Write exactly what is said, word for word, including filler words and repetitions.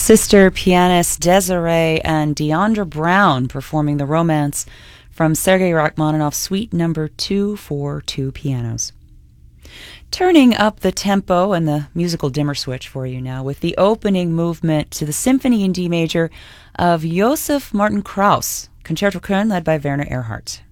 sister pianists Desiree and Deandra Brown performing the Romance from Sergei Rachmaninoff's Suite Number two for two pianos. Turning up the tempo and the musical dimmer switch for you now with the opening movement to the Symphony in D major of Joseph Martin Krauss, Concerto Köln led by Werner Erhardt.